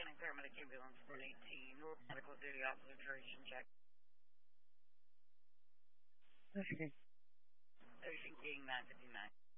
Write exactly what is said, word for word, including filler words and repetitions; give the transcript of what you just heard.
County Paramedic Ambulance one eighteen, medical duty officer duration check. Okay. Ocean King nine fifty-nine.